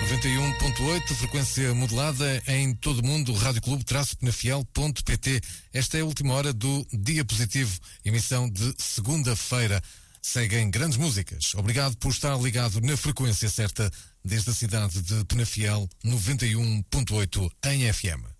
91.8, frequência modulada em todo o mundo, radioclube-penafiel.pt. Esta é a última hora do Dia Positivo, emissão de segunda-feira. Seguem grandes músicas. Obrigado por estar ligado na frequência certa desde a cidade de Penafiel, 91.8 em FM.